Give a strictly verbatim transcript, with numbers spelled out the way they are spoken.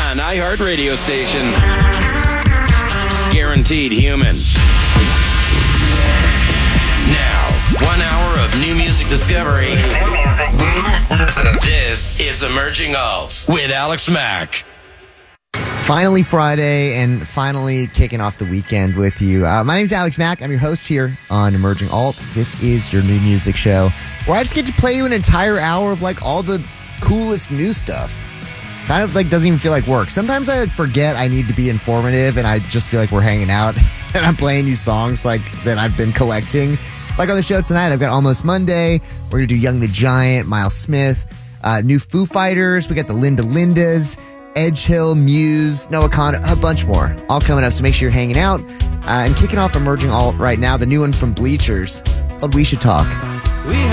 one iHeartRadio station. Guaranteed human. Now, one hour of new music discovery. This is Emerging Alt with Alex Mack. Finally Friday and finally kicking off the weekend with you. Uh, my name's Alex Mack. I'm your host here on Emerging Alt. This is your new music show where I just get to play you an entire hour of like all the coolest new stuff. Kind of like doesn't even feel like work. Sometimes I like, forget I need to be informative and I just feel like we're hanging out and I'm playing you songs like that I've been collecting. Like on the show tonight, I've got Almost Monday. We're going to do Young the Giant, Miles Smith, uh, new Foo Fighters. We got the Linda Lindas, Edge Hill, Muse, Noah Kahan, a bunch more. All coming up, so make sure you're hanging out. Uh, and kicking off Emerging Alt right now, the new one from Bleachers called We Should Talk. We